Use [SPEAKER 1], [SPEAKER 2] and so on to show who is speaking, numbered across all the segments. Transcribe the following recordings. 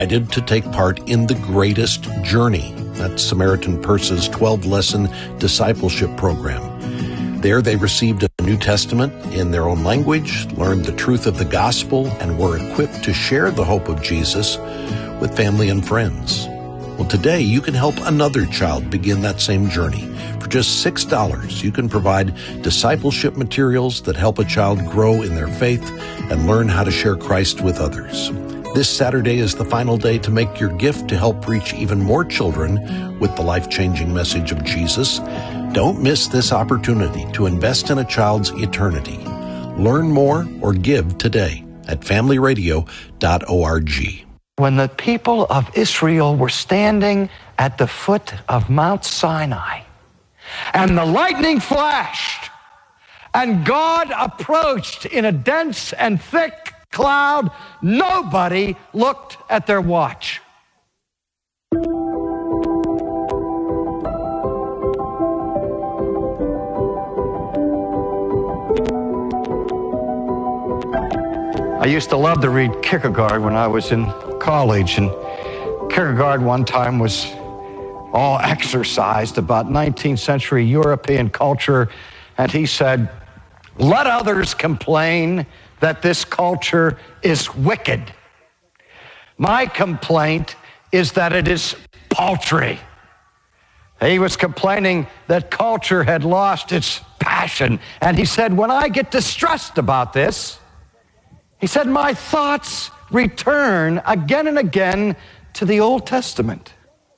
[SPEAKER 1] invited to take part in The Greatest Journey. That's Samaritan Purse's 12-lesson discipleship program. There they received a New Testament in their own language, learned the truth of the gospel, and were equipped to share the hope of Jesus with family and friends. Well, today you can help another child begin that same journey. For just $6, you can provide discipleship materials that help a child grow in their faith and learn how to share Christ with others. This Saturday is the final day to make your gift to help reach even more children with the life-changing message of Jesus. Don't miss this opportunity to invest in a child's eternity. Learn more or give today at familyradio.org.
[SPEAKER 2] When the people of Israel were standing at the foot of Mount Sinai, and the lightning flashed, and God approached in a dense and thick cloud, nobody looked at their watch. I used to love to read Kierkegaard when I was in college, and Kierkegaard one time was all exercised about 19th century European culture, and he said, "Let others complain that this culture is wicked. My complaint is that it is paltry." He was complaining that culture had lost its passion, and he said, "When I get distressed about this," he said, "my thoughts return again and again to the Old Testament.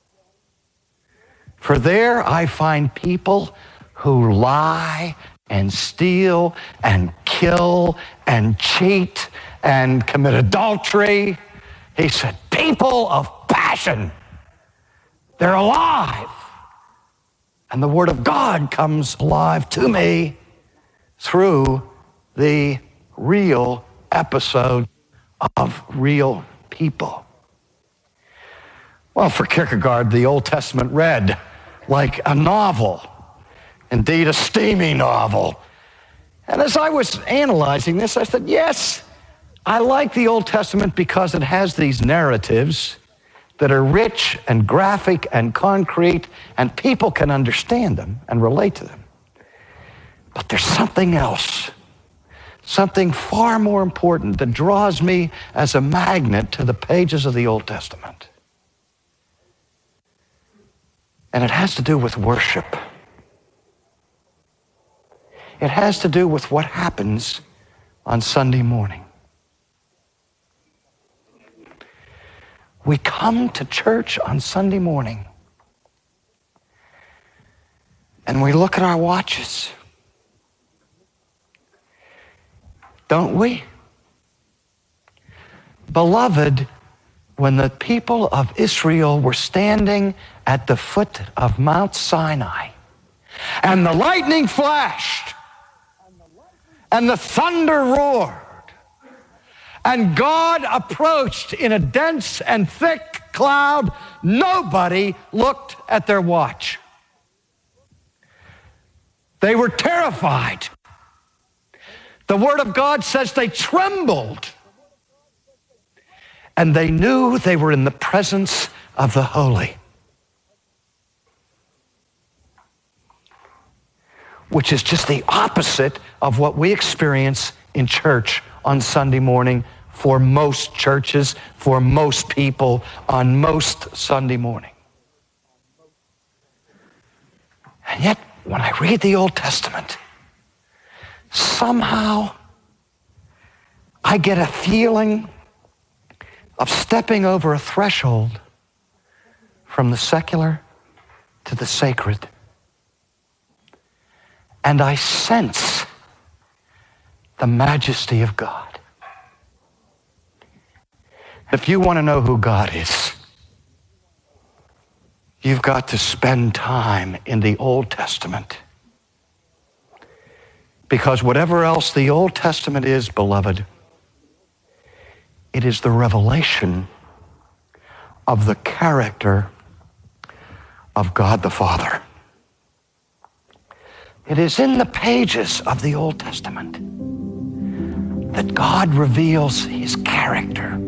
[SPEAKER 2] For there I find people who lie and steal and kill and cheat and commit adultery." He said, people of passion. They're alive. And the Word of God comes alive to me through the real episode of real people. Well, for Kierkegaard, the Old Testament read like a novel. Indeed, a steamy novel. And as I was analyzing this, I said, yes, I like the Old Testament because it has these narratives that are rich and graphic and concrete, and people can understand them and relate to them. But there's something else, something far more important that draws me as a magnet to the pages of the Old Testament. And it has to do with worship. It has to do with what happens on Sunday morning. We come to church on Sunday morning and we look at our watches, don't we? Beloved, when the people of Israel were standing at the foot of Mount Sinai, and the lightning flashed, and the thunder roared, and God approached in a dense and thick cloud, nobody looked at their watch. They were terrified. The Word of God says they trembled. And they knew they were in the presence of the holy, which is just the opposite of what we experience in church on Sunday morning for most churches, for most people on most Sunday morning. And yet, when I read the Old Testament, somehow I get a feeling of stepping over a threshold from the secular to the sacred. And I sense the majesty of God. If you want to know who God is, you've got to spend time in the Old Testament. Because whatever else the Old Testament is, beloved, it is the revelation of the character of God the Father. It is in the pages of the Old Testament that God reveals his character.